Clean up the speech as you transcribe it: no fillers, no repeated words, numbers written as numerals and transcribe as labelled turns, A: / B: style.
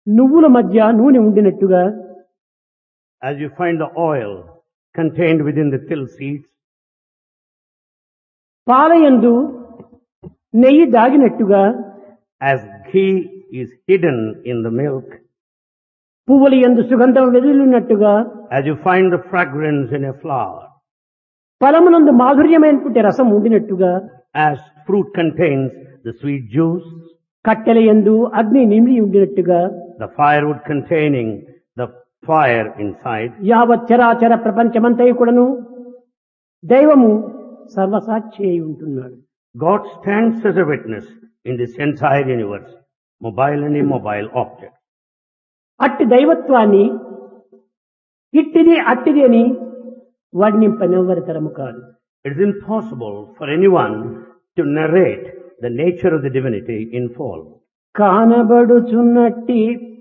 A: నువ్వుల మధ్య నూనె ఉండినట్టుగా,
B: as you find the oil contained within the till seeds,
A: పాలయందు నెయ్యి దాగినట్టుగా,
B: as ghee is hidden in the milk,
A: పువ్వుల యందు సుగంధం వెదజల్లున్నట్టుగా,
B: as you find the fragrance in a flower,
A: ఫలమునందు మాధుర్యమైనటువంటి రసం ఉండినట్టుగా,
B: as fruit contains the sweet juice,
A: కట్టెల యందు అగ్ని నిమిడి ఉండినట్టుగా,
B: the firewood containing the fire inside,
A: యావత్ చరాచర ప్రపంచమంతయు కూడాను దైవము సర్వసాక్షి అయి ఉంటున్నాడు.
B: God stands as a witness in this entire universe, mobile and immobile objects.
A: అట్టి దైవత్వాన్ని ఇట్టిది అట్టిది అని వర్ణింపనివ్వరితరము కాదు.
B: It is impossible for anyone to narrate the nature of the divinity in full.
A: కానబడుచున్నట్టి